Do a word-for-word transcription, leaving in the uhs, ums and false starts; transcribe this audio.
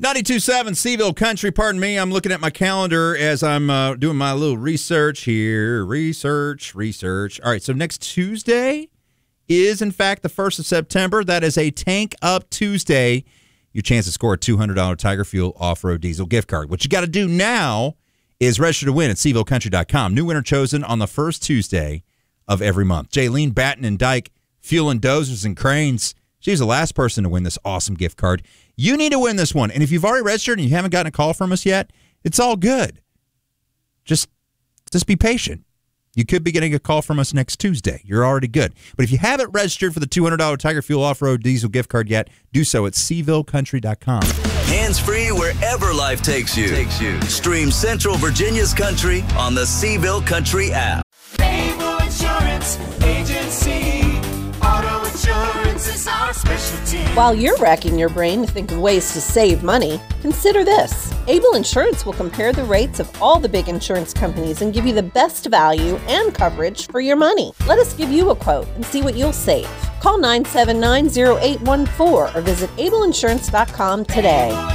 ninety-two point seven Seville Country. Pardon me, I'm looking at my calendar as I'm uh, doing my little research here. Research, research. All right, so next Tuesday is, in fact, the first of September. That is a Tank Up Tuesday. Your chance to score a two hundred dollars Tiger Fuel off-road diesel gift card. What you got to do now is register to win at Seville Country dot com. New winner chosen on the first Tuesday of every month. Jaylene Batten and Dyke, fueling dozers and cranes. She's the last person to win this awesome gift card. You need to win this one. And if you've already registered and you haven't gotten a call from us yet, it's all good. Just, just be patient. You could be getting a call from us next Tuesday. You're already good. But if you haven't registered for the two hundred dollars Tiger Fuel off-road diesel gift card yet, do so at Seville Country dot com. Hands-free wherever life takes you. Takes you. Stream Central Virginia's country on the Seville Country app. Able Insurance Agency. Auto insurance is our specialty. While you're racking your brain to think of ways to save money, consider this. Able Insurance will compare the rates of all the big insurance companies and give you the best value and coverage for your money. Let us give you a quote and see what you'll save. Call nine seven nine, zero eight one four or visit able insurance dot com today.